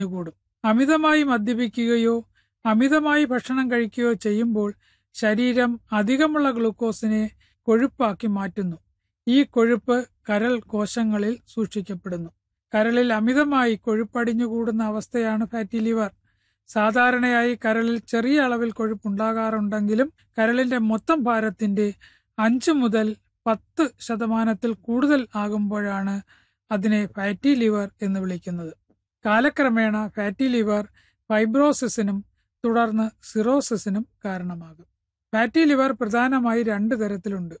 കൂടും. അമിതമായി മദ്യപിക്കുകയോ അമിതമായി ഭക്ഷണം കഴിക്കുകയോ ചെയ്യുമ്പോൾ ശരീരം അധികമുള്ള ഗ്ലൂക്കോസിനെ കൊഴുപ്പാക്കി മാറ്റുന്നു. ഈ കൊഴുപ്പ് കരൾ കോശങ്ങളിൽ സൂക്ഷിക്കപ്പെടുന്നു. കരളിൽ അമിതമായി കൊഴുപ്പടിഞ്ഞുകൂടുന്ന അവസ്ഥയാണ് ഫാറ്റി ലിവർ. സാധാരണയായി കരളിൽ ചെറിയ അളവിൽ കൊഴുപ്പുണ്ടാകാറുണ്ടെങ്കിലും കരളിന്റെ മൊത്തം ഭാരത്തിന്റെ 5 മുതൽ 10% കൂടുതൽ ആകുമ്പോഴാണ് അതിനെ ഫാറ്റി ലിവർ എന്ന് വിളിക്കുന്നത്. കാലക്രമേണ ഫാറ്റി ലിവർ ഫൈബ്രോസിസിനും തുടർന്ന് സിറോസിസിനും കാരണമാകും. ഫാറ്റി ലിവർ പ്രധാനമായി 2 തരത്തിലുണ്ട്.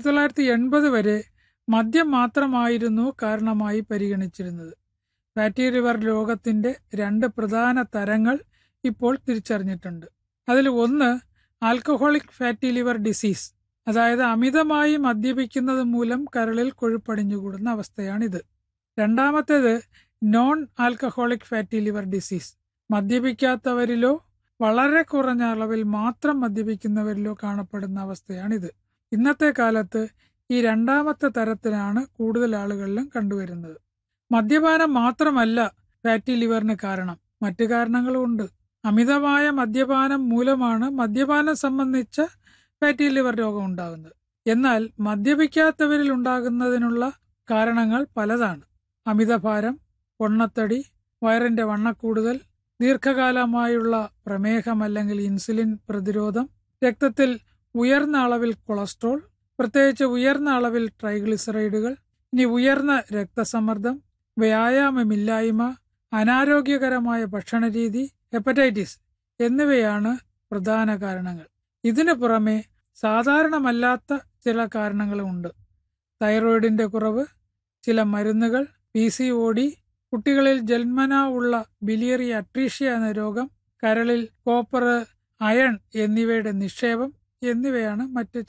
1980 വരെ മദ്യം മാത്രമായിരുന്നു കാരണമായി പരിഗണിച്ചിരുന്നത്. ഫാറ്റി ലിവർ രോഗത്തിന്റെ 2 പ്രധാന തരങ്ങൾ ഇപ്പോൾ തിരിച്ചറിഞ്ഞിട്ടുണ്ട്. അതിൽ ഒന്ന് ആൽക്കഹോളിക് ഫാറ്റി ലിവർ ഡിസീസ്, അതായത് അമിതമായി മദ്യപിക്കുന്നത് മൂലം കരളിൽ കൊഴുപ്പടിഞ്ഞുകൂടുന്ന അവസ്ഥയാണിത്. രണ്ടാമത്തേത് non alcoholic fatty liver disease. മദ്യപിക്കാത്തവരിലോ വളരെ കുറഞ്ഞ അളവിൽ മാത്രം മദ്യപിക്കുന്നവരിലോ കാണപ്പെടുന്ന അവസ്ഥയാണിത്. ഇന്നത്തെ കാലത്ത് ഈ രണ്ടാമത്തെ തരത്തിലാണ് കൂടുതൽ ആളുകളിലും കണ്ടുവരുന്നത്. മദ്യപാനം മാത്രമല്ല ഫാറ്റി ലിവറിന് കാരണം, മറ്റു കാരണങ്ങളുമുണ്ട്. അമിതമായ മദ്യപാനം മൂലമാണ് മദ്യപാനം സംബന്ധിച്ച ഫാറ്റി ലിവർ രോഗം ഉണ്ടാകുന്നത്. എന്നാൽ മദ്യപിക്കാത്തവരിൽ ഉണ്ടാകുന്നതിനുള്ള കാരണങ്ങൾ പലതാണ്. അമിതഭാരം, പൊണ്ണത്തടി, വയറിന്റെ വണ്ണക്കൂടുതൽ, ദീർഘകാലമായുള്ള പ്രമേഹം അല്ലെങ്കിൽ ഇൻസുലിൻ പ്രതിരോധം, രക്തത്തിൽ ഉയർന്ന അളവിൽ കൊളസ്ട്രോൾ, പ്രത്യേകിച്ച് ഉയർന്ന അളവിൽ ട്രൈഗ്ലിസറൈഡുകൾ, ഇനി ഉയർന്ന രക്തസമ്മർദ്ദം, വ്യായാമമില്ലായ്മ, അനാരോഗ്യകരമായ ഭക്ഷണരീതി, ഹെപ്പറ്റൈറ്റിസ് എന്നിവയാണ് പ്രധാന കാരണങ്ങൾ. ഇതിനു പുറമെ സാധാരണമല്ലാത്ത ചില കാരണങ്ങളുമുണ്ട്. തൈറോയിഡിന്റെ കുറവ്, ചില മരുന്നുകൾ, PCOD, കുട്ടികളിൽ ജന്മനാ ഉള്ള ബിലിയറി അട്രീഷ്യ എന്ന രോഗം, കരളിൽ കോപ്പർ, അയൺ എന്നിവയുടെ നിക്ഷേപം എന്നിവയാണ് മറ്റ്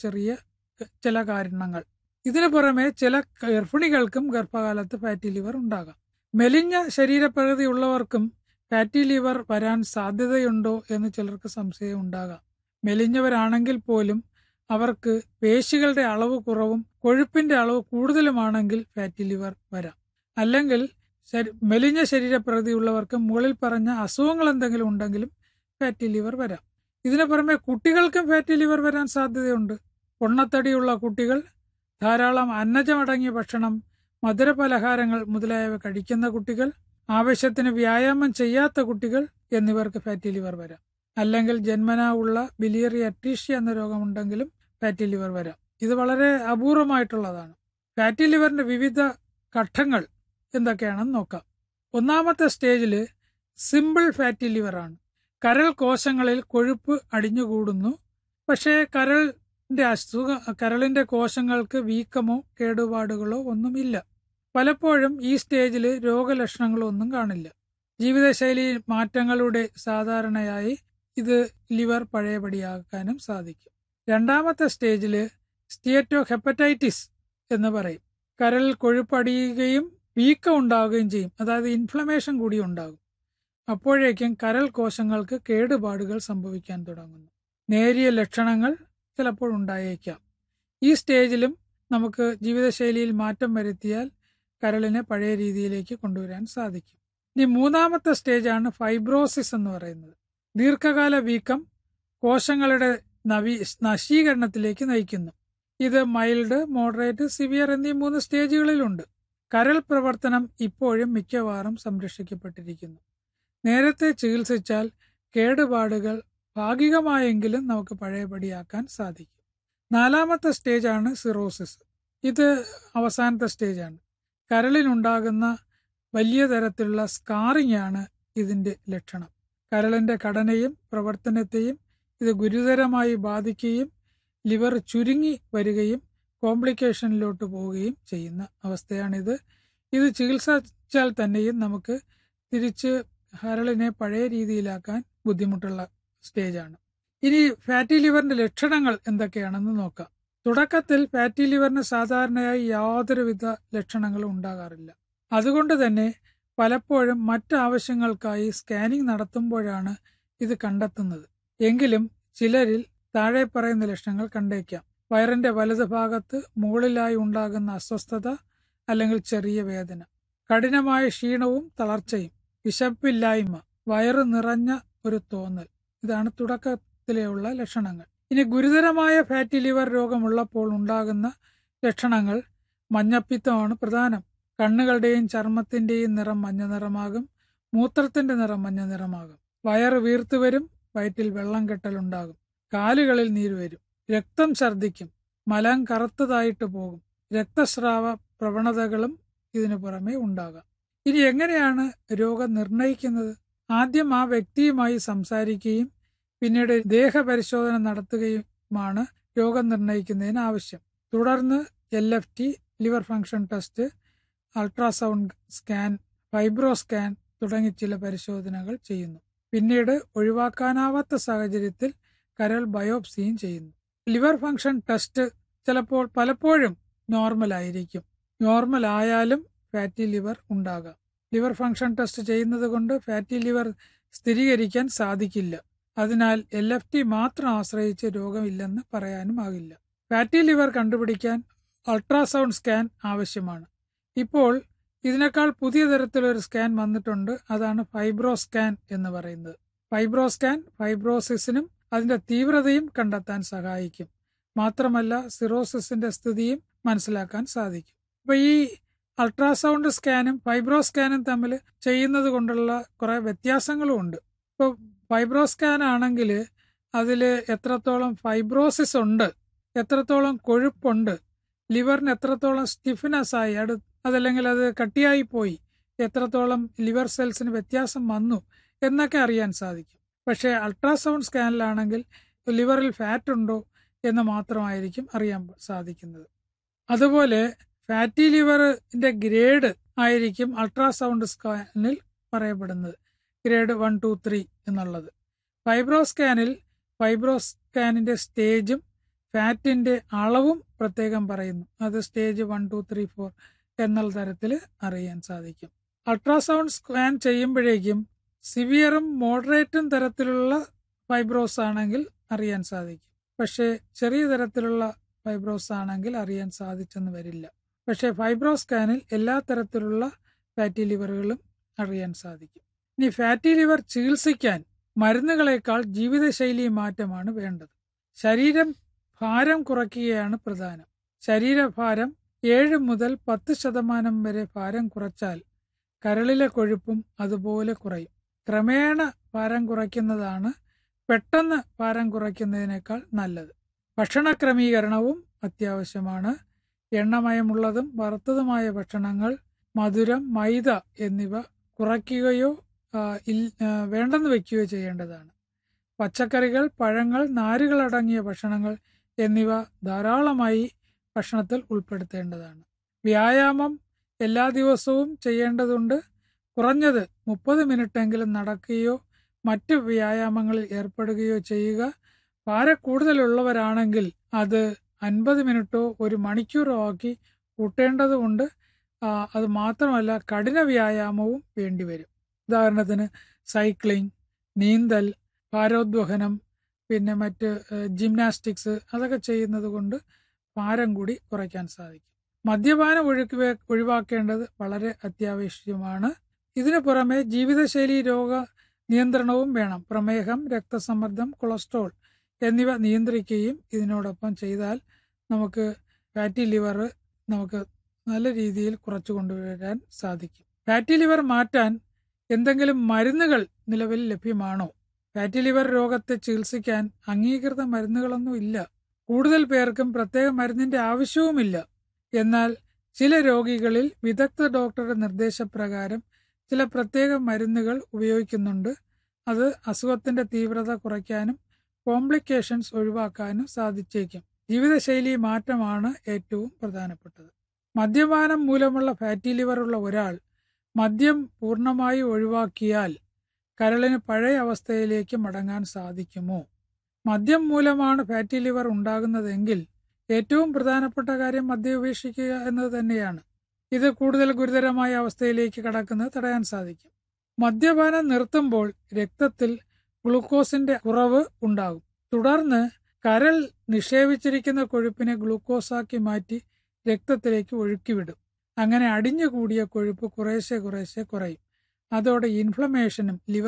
ചില കാരണങ്ങൾ. ഇതിനു പുറമെ ചില ഗർഭിണികൾക്കും ഗർഭകാലത്ത് ഫാറ്റി ലിവർ ഉണ്ടാകാം. മെലിഞ്ഞ ശരീരപ്രകൃതി ഉള്ളവർക്കും ഫാറ്റി ലിവർ വരാൻ സാധ്യതയുണ്ടോ എന്ന് ചിലർക്ക് സംശയം ഉണ്ടാകാം. മെലിഞ്ഞവരാണെങ്കിൽ പോലും അവർക്ക് പേശികളുടെ അളവ് കുറവും കൊഴുപ്പിന്റെ അളവ് കൂടുതലുമാണെങ്കിൽ ഫാറ്റി ലിവർ വരാം. അല്ലെങ്കിൽ മെലിഞ്ഞ ശരീരപ്രകൃതി ഉള്ളവർക്ക് മുകളിൽ പറഞ്ഞ അസുഖങ്ങൾ എന്തെങ്കിലും ഉണ്ടെങ്കിലും ഫാറ്റി ലിവർ വരാം. ഇതിനു പുറമെ കുട്ടികൾക്കും ഫാറ്റി ലിവർ വരാൻ സാധ്യതയുണ്ട്. പൊണ്ണത്തടിയുള്ള കുട്ടികൾ, ധാരാളം അന്നജമടങ്ങിയ ഭക്ഷണം, മധുരപലഹാരങ്ങൾ മുതലായവ കഴിക്കുന്ന കുട്ടികൾ, ആവശ്യത്തിന് വ്യായാമം ചെയ്യാത്ത കുട്ടികൾ എന്നിവർക്ക് ഫാറ്റി ലിവർ വരാം. അല്ലെങ്കിൽ ജന്മനാ ഉള്ള ബിലിയറി അട്രീഷ്യ എന്ന രോഗമുണ്ടെങ്കിലും ഫാറ്റി ലിവർ വരാം. ഇത് വളരെ അപൂർവമായിട്ടുള്ളതാണ്. ഫാറ്റി ലിവറിന്റെ വിവിധ ഘട്ടങ്ങൾ എന്തൊക്കെയാണെന്ന് നോക്കാം. ഒന്നാമത്തെ സ്റ്റേജിൽ സിമ്പിൾ ഫാറ്റി ലിവർ ആണ്. കരൾ കോശങ്ങളിൽ കൊഴുപ്പ് അടിഞ്ഞുകൂടുന്നു. പക്ഷേ കരളിന്റെ കോശങ്ങൾക്ക് വീക്കമോ കേടുപാടുകളോ ഒന്നുമില്ല. പലപ്പോഴും ഈ സ്റ്റേജിൽ രോഗലക്ഷണങ്ങളോ ഒന്നും കാണില്ല. ജീവിതശൈലി മാറ്റങ്ങളുടെ സാധാരണയായി ഇത് ലിവർ പഴയപടിയാക്കാനും സാധിക്കും. രണ്ടാമത്തെ സ്റ്റേജിൽ സ്റ്റീറ്റോ ഹെപ്പറ്റൈറ്റിസ് എന്ന് പറയും. കരളിൽ കൊഴുപ്പടിയുകയും വീക്കം ഉണ്ടാവുകയും ചെയ്യും. അതായത് ഇൻഫ്ലമേഷൻ കൂടി ഉണ്ടാകും. അപ്പോഴേക്കും കരൾ കോശങ്ങൾക്ക് കേടുപാടുകൾ സംഭവിക്കാൻ തുടങ്ങുന്നു. നേരിയ ലക്ഷണങ്ങൾ ചിലപ്പോൾ ഉണ്ടായേക്കാം. ഈ സ്റ്റേജിലും നമുക്ക് ജീവിതശൈലിയിൽ മാറ്റം വരുത്തിയാൽ കരളിനെ പഴയ രീതിയിലേക്ക് കൊണ്ടുവരാൻ സാധിക്കും. ഇനി മൂന്നാമത്തെ സ്റ്റേജാണ് ഫൈബ്രോസിസ് എന്ന് പറയുന്നത്. ദീർഘകാല വീക്കം കോശങ്ങളുടെ നശീകരണത്തിലേക്ക് നയിക്കുന്നു. ഇത് മൈൽഡ്, മോഡറേറ്റ്, സിവിയർ എന്നീ 3 സ്റ്റേജുകളിലുണ്ട്. കരൾ പ്രവർത്തനം ഇപ്പോഴും മിക്കവാറും സംരക്ഷിക്കപ്പെട്ടിരിക്കുന്നു. നേരത്തെ ചികിത്സിച്ചാൽ കേടുപാടുകൾ ഭാഗികമായെങ്കിലും നമുക്ക് പഴയപടിയാക്കാൻ സാധിക്കും. നാലാമത്തെ സ്റ്റേജാണ് സിറോസിസ്. ഇത് അവസാനത്തെ സ്റ്റേജാണ്. കരളിനുണ്ടാകുന്ന വലിയ തരത്തിലുള്ള സ്കാറിംഗ് ആണ് ഇതിന്റെ ലക്ഷണം. കരളിന്റെ ഘടനയും പ്രവർത്തനത്തെയും ഇത് ഗുരുതരമായി ബാധിക്കുകയും ലിവർ ചുരുങ്ങി വരികയും കോംപ്ലിക്കേഷനിലോട്ട് പോവുകയും ചെയ്യുന്ന അവസ്ഥയാണിത്. ഇത് ചികിത്സിച്ചാൽ തന്നെയും നമുക്ക് തിരിച്ച് കരളിനെ പഴയ രീതിയിലാക്കാൻ ബുദ്ധിമുട്ടുള്ള സ്റ്റേജാണ്. ഇനി ഫാറ്റി ലിവറിന്റെ ലക്ഷണങ്ങൾ എന്തൊക്കെയാണെന്ന് നോക്കാം. തുടക്കത്തിൽ ഫാറ്റി ലിവറിന് സാധാരണയായി യാതൊരുവിധ ലക്ഷണങ്ങളും ഉണ്ടാകാറില്ല. അതുകൊണ്ട് തന്നെ പലപ്പോഴും മറ്റാവശ്യങ്ങൾക്കായി സ്കാനിംഗ് നടത്തുമ്പോഴാണ് ഇത് കണ്ടെത്തുന്നത്. എങ്കിലും ചിലരിൽ താഴെ പറയുന്ന ലക്ഷണങ്ങൾ കണ്ടേക്കാം. വയറിന്റെ വലതു ഭാഗത്ത് മുകളിലായി ഉണ്ടാകുന്ന അസ്വസ്ഥത അല്ലെങ്കിൽ ചെറിയ വേദന, കഠിനമായ ക്ഷീണവും തളർച്ചയും, വിശപ്പില്ലായ്മ, വയറ് നിറഞ്ഞ ഒരു തോന്നൽ. ഇതാണ് തുടക്കത്തിലെയുള്ള ലക്ഷണങ്ങൾ. ഇനി ഗുരുതരമായ ഫാറ്റി ലിവർ രോഗമുള്ളപ്പോൾ ഉണ്ടാകുന്ന ലക്ഷണങ്ങൾ മഞ്ഞപ്പിത്തമാണ് പ്രധാനം. കണ്ണുകളുടെയും ചർമ്മത്തിന്റെയും നിറം മഞ്ഞ നിറമാകും. മൂത്രത്തിന്റെ നിറം മഞ്ഞ നിറമാകും. വയറ് വീർത്തുവരും. വയറ്റിൽ വെള്ളം കെട്ടലുണ്ടാകും. കാലുകളിൽ നീര് വരും. രക്തം ഛർദ്ദിക്കും. മലം കറുത്തതായിട്ട് പോകും. രക്തസ്രാവ പ്രവണതകളും ഇതിനു പുറമെ ഉണ്ടാകാം. ഇനി എങ്ങനെയാണ് രോഗം നിർണയിക്കുന്നത്? ആദ്യം ആ വ്യക്തിയുമായി സംസാരിക്കുകയും പിന്നീട് ദേഹപരിശോധന നടത്തുകയുമാണ് രോഗം നിർണയിക്കുന്നതിന് ആവശ്യം. തുടർന്ന് LFT, liver function test, ultrasound scan, fibro scan തുടങ്ങി ചില പരിശോധനകൾ ചെയ്യുന്നു. പിന്നീട് ഒഴിവാക്കാനാവാത്ത സാഹചര്യത്തിൽ കരൾ ബയോപ്സിയും ചെയ്യുന്നു. ലിവർ ഫംഗ്ഷൻ ടെസ്റ്റ് പലപ്പോഴും നോർമൽ ആയിരിക്കും. നോർമൽ ആയാലും ഫാറ്റി ലിവർ ഉണ്ടാകാം. ലിവർ ഫംഗ്ഷൻ ടെസ്റ്റ് ചെയ്യുന്നത് കൊണ്ട് ഫാറ്റി ലിവർ സ്ഥിരീകരിക്കാൻ സാധിക്കില്ല. അതിനാൽ LFT മാത്രം ആശ്രയിച്ച് രോഗമില്ലെന്ന് പറയാനും ആകില്ല. ഫാറ്റി ലിവർ കണ്ടുപിടിക്കാൻ അൾട്രാസൗണ്ട് സ്കാൻ ആവശ്യമാണ്. ഇപ്പോൾ ഇതിനേക്കാൾ പുതിയ തരത്തിലൊരു സ്കാൻ വന്നിട്ടുണ്ട്. അതാണ് ഫൈബ്രോ സ്കാൻ എന്ന് പറയുന്നത്. ഫൈബ്രോ സ്കാൻ ഫൈബ്രോസിസിനും അതിന്റെ തീവ്രതയും കണ്ടെത്താൻ സഹായിക്കും. മാത്രമല്ല സിറോസിസിന്റെ സ്ഥിതിയും മനസ്സിലാക്കാൻ സാധിക്കും. അപ്പൊ ഈ അൾട്രാസൗണ്ട് സ്കാനും ഫൈബ്രോ സ്കാനും തമ്മിൽ ചെയ്യുന്നത് കൊണ്ടുള്ള കുറെ വ്യത്യാസങ്ങളും ഉണ്ട്. ഇപ്പോൾ ഫൈബ്രോ സ്കാൻ ആണെങ്കിൽ അതിൽ എത്രത്തോളം ഫൈബ്രോസിസ് ഉണ്ട്, എത്രത്തോളം കൊഴുപ്പുണ്ട്, ലിവറിന് എത്രത്തോളം സ്റ്റിഫ്നെസ് ആയി, അതല്ലെങ്കിൽ അത് കട്ടിയായി പോയി, എത്രത്തോളം ലിവർ സെൽസിന് വ്യത്യാസം വന്നു എന്നൊക്കെ അറിയാൻ സാധിക്കും. പക്ഷേ അൾട്രാസൗണ്ട് സ്കാനിലാണെങ്കിൽ ലിവറിൽ ഫാറ്റ് ഉണ്ടോ എന്ന് മാത്രമായിരിക്കും അറിയാൻ സാധിക്കുന്നത്. അതുപോലെ ഫാറ്റി ലിവറിന്റെ ഗ്രേഡ് ആയിരിക്കും അൾട്രാസൗണ്ട് സ്കാനിൽ പറയപ്പെടുന്നത്. ഗ്രേഡ് 1, 2, 3 എന്നുള്ളത്. ഫൈബ്രോ സ്കാനിന്റെ സ്റ്റേജും ഫാറ്റിന്റെ അളവും പ്രത്യേകം പറയുന്നു. അത് സ്റ്റേജ് 1, 2, 3, 4 എന്നുള്ള തരത്തിൽ അറിയാൻ സാധിക്കും. അൾട്രാസൗണ്ട് സ്കാൻ ചെയ്യുമ്പോഴേക്കും സിവിയറും മോഡറേറ്റും തരത്തിലുള്ള ഫൈബ്രോസ് ആണെങ്കിൽ അറിയാൻ സാധിക്കും. പക്ഷേ ചെറിയ തരത്തിലുള്ള ഫൈബ്രോസ് ആണെങ്കിൽ അറിയാൻ സാധിച്ചെന്ന് വരില്ല. പക്ഷേ ഫൈബ്രോ സ്കാനിൽ എല്ലാ തരത്തിലുള്ള ഫാറ്റി ലിവറുകളും അറിയാൻ സാധിക്കും. ഇനി ഫാറ്റി ലിവർ ചികിത്സിക്കാൻ മരുന്നുകളേക്കാൾ ജീവിതശൈലി മാറ്റമാണ് വേണ്ടത്. ശരീരം ഭാരം കുറയ്ക്കുകയാണ് പ്രധാനം. ശരീരഭാരം 7 മുതൽ 10% വരെ ഭാരം കുറച്ചാൽ കരളിലെ കൊഴുപ്പും അതുപോലെ കുറയും. ക്രമേണ ഭാരം കുറയ്ക്കുന്നതാണ് പെട്ടെന്ന് ഭാരം കുറയ്ക്കുന്നതിനേക്കാൾ നല്ലത്. ഭക്ഷണ ക്രമീകരണവും അത്യാവശ്യമാണ്. എണ്ണമയമുള്ളതും വറുത്തതുമായ ഭക്ഷണങ്ങൾ, മധുരം, മൈദ എന്നിവ കുറയ്ക്കുകയോ വേണ്ടെന്ന് വയ്ക്കുകയോ ചെയ്യേണ്ടതാണ്. പച്ചക്കറികൾ, പഴങ്ങൾ, നാരുകൾ അടങ്ങിയ ഭക്ഷണങ്ങൾ എന്നിവ ധാരാളമായി ഭക്ഷണത്തിൽ ഉൾപ്പെടുത്തേണ്ടതാണ്. വ്യായാമം എല്ലാ ദിവസവും ചെയ്യേണ്ടതുണ്ട്. കുറഞ്ഞത് 30 മിനിറ്റെങ്കിലും നടക്കുകയോ മറ്റ് വ്യായാമങ്ങളിൽ ഏർപ്പെടുകയോ ചെയ്യുക. ഭാരക്കൂടുതലുള്ളവരാണെങ്കിൽ അത് 50 മിനിറ്റോ 1 മണിക്കൂറോ ആക്കി കൂട്ടേണ്ടതുണ്ട്. അത് മാത്രമല്ല കഠിന വ്യായാമവും വേണ്ടിവരും. ഉദാഹരണത്തിന് സൈക്ലിംഗ്, നീന്തൽ, ഭാരോദ്വഹനം, പിന്നെ മറ്റ് ജിംനാസ്റ്റിക്സ് അതൊക്കെ ചെയ്യുന്നത് കൊണ്ട് ഭാരം കൂടി കുറയ്ക്കാൻ സാധിക്കും. മദ്യപാനം ഒഴിവാക്കേണ്ടത് വളരെ അത്യാവശ്യമാണ്. ഇതിനു പുറമെ ജീവിതശൈലി രോഗ നിയന്ത്രണവും വേണം. പ്രമേഹം, രക്തസമ്മർദ്ദം, കൊളസ്ട്രോൾ എന്നിവ നിയന്ത്രിക്കുകയും ഇതിനോടൊപ്പം ചെയ്താൽ നമുക്ക് ഫാറ്റി ലിവർ നമുക്ക് നല്ല രീതിയിൽ കുറച്ചു കൊണ്ടുവരാൻ സാധിക്കും. ഫാറ്റി ലിവർ മാറ്റാൻ എന്തെങ്കിലും മരുന്നുകൾ നിലവിൽ ലഭ്യമാണോ? ഫാറ്റി ലിവർ രോഗത്തെ ചികിത്സിക്കാൻ അംഗീകൃത മരുന്നുകളൊന്നും ഇല്ല. കൂടുതൽ പേർക്കും പ്രത്യേക മരുന്നിന്റെ ആവശ്യവുമില്ല. എന്നാൽ ചില രോഗികളിൽ വിദഗ്ധ ഡോക്ടറുടെ നിർദ്ദേശപ്രകാരം ചില പ്രത്യേക മരുന്നുകൾ ഉപയോഗിക്കുന്നുണ്ട്. അത് അസുഖത്തിന്റെ തീവ്രത കുറയ്ക്കാനും കോംപ്ലിക്കേഷൻസ് ഒഴിവാക്കാനും സാധിച്ചേക്കും. ജീവിതശൈലി മാറ്റമാണ് ഏറ്റവും പ്രധാനപ്പെട്ടത്. മദ്യപാനം മൂലമുള്ള ഫാറ്റി ലിവർ ഉള്ള ഒരാൾ മദ്യം പൂർണ്ണമായി ഒഴിവാക്കിയാൽ കരളിന് പഴയ അവസ്ഥയിലേക്ക് മടങ്ങാൻ സാധിക്കുമോ? മദ്യം മൂലമാണ് ഫാറ്റി ലിവർ ഉണ്ടാകുന്നതെങ്കിൽ ഏറ്റവും പ്രധാനപ്പെട്ട കാര്യം മദ്യം ഉപേക്ഷിക്കുക എന്നത് തന്നെയാണ്. ഇത് കൂടുതൽ ഗുരുതരമായ അവസ്ഥയിലേക്ക് കടക്കുന്നത് തടയാൻ സാധിക്കും. മദ്യപാനം നിർത്തുമ്പോൾ രക്തത്തിൽ ഗ്ലൂക്കോസിന്റെ കുറവ് ഉണ്ടാകും. തുടർന്ന് കരൾ നിക്ഷേപിച്ചിരിക്കുന്ന കൊഴുപ്പിനെ ഗ്ലൂക്കോസാക്കി മാറ്റി രക്തത്തിലേക്ക് ഒഴുക്കിവിടും. അങ്ങനെ അടിഞ്ഞുകൂടിയ കൊഴുപ്പ് കുറേശ്ശെ കുറയും. അതോടെ ഇൻഫ്ലമേഷനും ലിവർ